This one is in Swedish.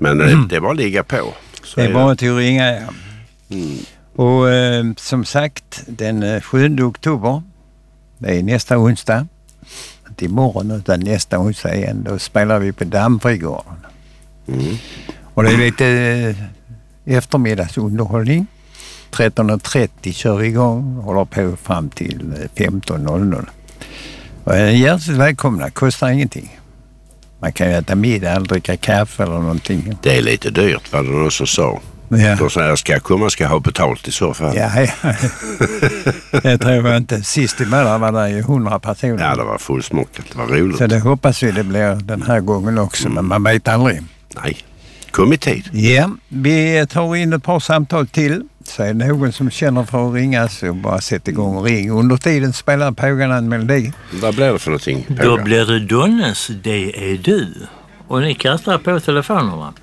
Men det är bara att ligga på. Så det är bara till att ringa, ja. Och som sagt, den 7 oktober, det är nästa onsdag. Inte imorgon utan nästa onsdag igen. Då spelar vi på Dammfrigården. Och det är lite eftermiddagsunderhållning. 13.30 kör vi igång och håller på fram till 15.00. Och hjärtligt välkomna, kostar ingenting. Man kan ju äta middag eller dricka kaffe eller någonting. Det är lite dyrt, vad du också sa. Ja. Då säger jag, ska jag komma ska jag ha betalt i så fall. Ja. Det tror jag inte. Sist i månaden var det ju 100 personer. Ja, det var fullsmockat. Det var roligt. Så det hoppas vi det blir den här gången också, men man vet aldrig. Nej, kom i tid. Ja, vi tar in ett par samtal till. Så är det någon som känner för att ringa så bara sätt igång och ring. Under tiden spelar Pågan en melodi. Vad blir det för någonting? Då blir det Donnes, det är du. Och ni kastar på telefonerna